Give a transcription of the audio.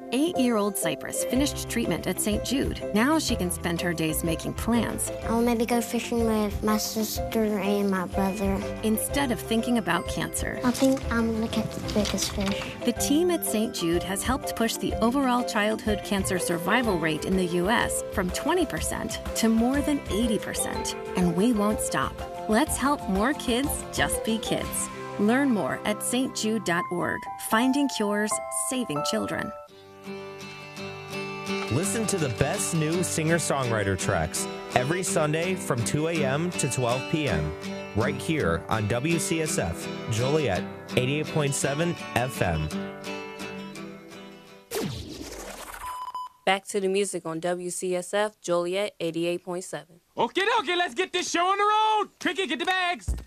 8-year-old Cypress finished treatment at St. Jude. Now she can spend her days making plans I'll maybe go fishing with my sister and my brother. instead of thinking about cancer. I think I'm going to catch the biggest fish. The team at St. Jude has helped push the overall childhood cancer survival rate in the U.S. from 20% to more than 80%. And we won't stop. Let's help more kids just be kids. Learn more at stjude.org. Finding cures, saving children. Listen to the best new singer-songwriter tracks every Sunday from 2 a.m. to 12 p.m. right here on WCSF Joliet 88.7 FM. Back to the music on WCSF Joliet 88.7. Okay, let's get this show on the road. Tricky, get the bags.